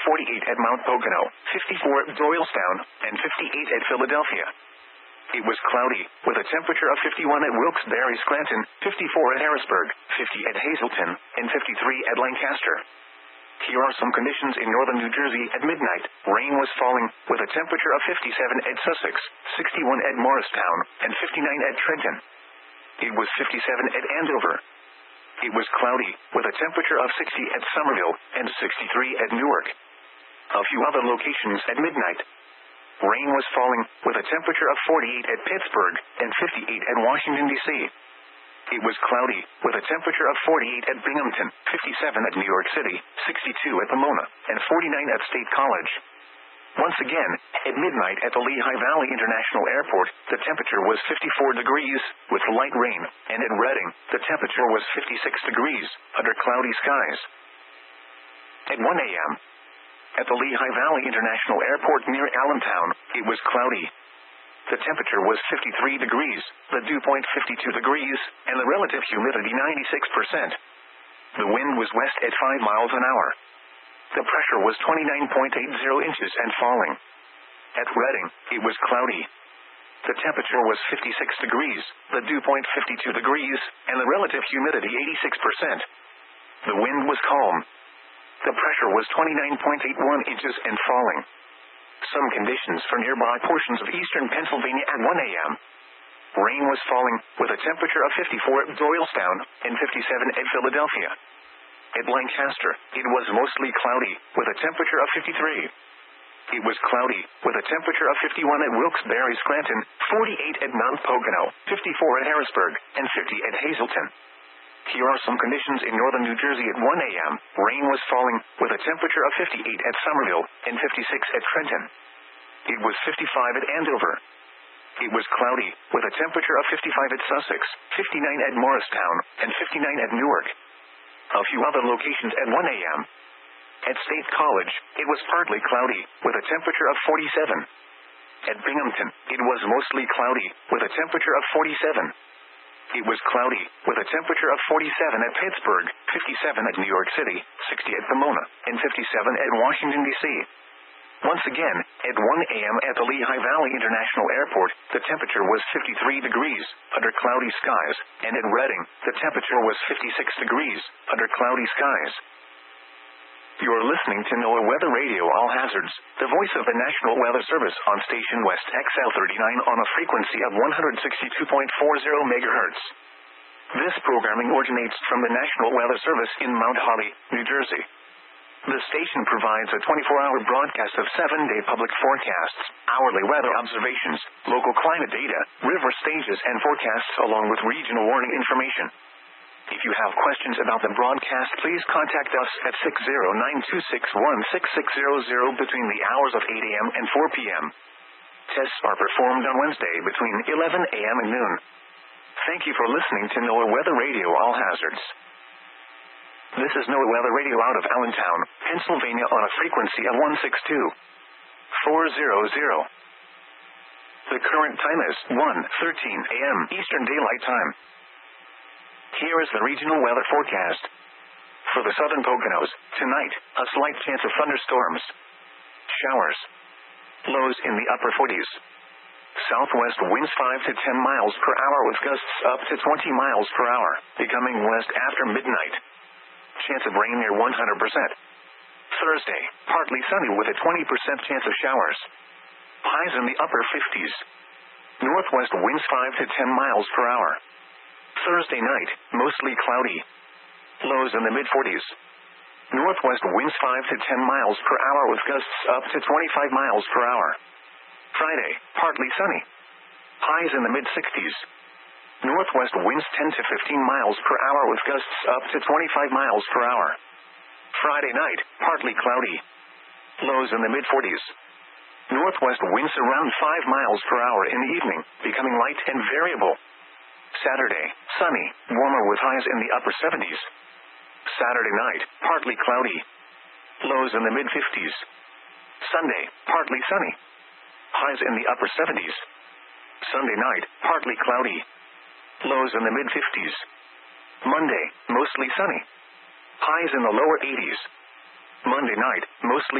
48 at Mount Pocono, 54 at Doylestown, and 58 at Philadelphia. It was cloudy, with a temperature of 51 at Wilkes-Barre-Scranton, 54 at Harrisburg, 50 at Hazleton, and 53 at Lancaster. Here are some conditions in northern New Jersey at midnight. Rain was falling, with a temperature of 57 at Sussex, 61 at Morristown, and 59 at Trenton. It was 57 at Andover. It was cloudy, with a temperature of 60 at Somerville, and 63 at Newark. A few other locations at midnight. Rain was falling, with a temperature of 48 at Pittsburgh, and 58 at Washington, D.C. It was cloudy, with a temperature of 48 at Binghamton, 57 at New York City, 62 at Pomona, and 49 at State College. Once again, at midnight at the Lehigh Valley International Airport, the temperature was 54 degrees, with light rain, and at Reading, the temperature was 56 degrees, under cloudy skies. At 1 a.m., at the Lehigh Valley International Airport near Allentown, it was cloudy. The temperature was 53 degrees, the dew point 52 degrees, and the relative humidity 96%. The wind was west at 5 miles an hour. The pressure was 29.80 inches and falling. At Reading, it was cloudy. The temperature was 56 degrees, the dew point 52 degrees, and the relative humidity 86%. The wind was calm. The pressure was 29.81 inches and falling. Some conditions for nearby portions of eastern Pennsylvania at 1 a.m. Rain was falling, with a temperature of 54 at Doylestown, and 57 at Philadelphia. At Lancaster, it was mostly cloudy, with a temperature of 53. It was cloudy, with a temperature of 51 at Wilkes-Barre-Scranton, 48 at Mount Pocono, 54 at Harrisburg, and 50 at Hazleton. Here are some conditions in northern New Jersey at 1 a.m. Rain was falling, with a temperature of 58 at Somerville, and 56 at Trenton. It was 55 at Andover. It was cloudy, with a temperature of 55 at Sussex, 59 at Morristown, and 59 at Newark. A few other locations at 1 a.m. At State College, it was partly cloudy, with a temperature of 47. At Binghamton, it was mostly cloudy, with a temperature of 47. It was cloudy, with a temperature of 47 at Pittsburgh, 57 at New York City, 60 at Pomona, and 57 at Washington, D.C. Once again, at 1 a.m. at the Lehigh Valley International Airport, the temperature was 53 degrees, under cloudy skies, and at Reading, the temperature was 56 degrees, under cloudy skies. You're listening to NOAA Weather Radio All Hazards, the voice of the National Weather Service on station West XL39 on a frequency of 162.40 MHz. This programming originates from the National Weather Service in Mount Holly, New Jersey. The station provides a 24-hour broadcast of 7-day public forecasts, hourly weather observations, local climate data, river stages and forecasts along with regional warning information. If you have questions about the broadcast, please contact us at 609-261-6600 between the hours of 8 a.m. and 4 p.m. Tests are performed on Wednesday between 11 a.m. and noon. Thank you for listening to NOAA Weather Radio All Hazards. This is NOAA Weather Radio out of Allentown, Pennsylvania on a frequency of 162.400. The current time is 1:13 a.m. Eastern Daylight Time. Here is the regional weather forecast. For the southern Poconos, tonight, a slight chance of thunderstorms. Showers. Lows in the upper 40s. Southwest winds 5 to 10 miles per hour with gusts up to 20 miles per hour, becoming west after midnight. Chance of rain near 100%. Thursday, partly sunny with a 20% chance of showers. Highs in the upper 50s. Northwest winds 5 to 10 miles per hour. Thursday night, mostly cloudy. Lows in the mid-40s. Northwest winds 5 to 10 miles per hour with gusts up to 25 miles per hour. Friday, partly sunny. Highs in the mid-60s. Northwest winds 10 to 15 miles per hour with gusts up to 25 miles per hour. Friday night, partly cloudy. Lows in the mid-40s. Northwest winds around 5 miles per hour in the evening, becoming light and variable. Saturday, sunny, warmer with highs in the upper 70s. Saturday night, partly cloudy. Lows in the mid-50s. Sunday, partly sunny. Highs in the upper 70s. Sunday night, partly cloudy. Lows in the mid-50s. Monday, mostly sunny. Highs in the lower 80s. Monday night, mostly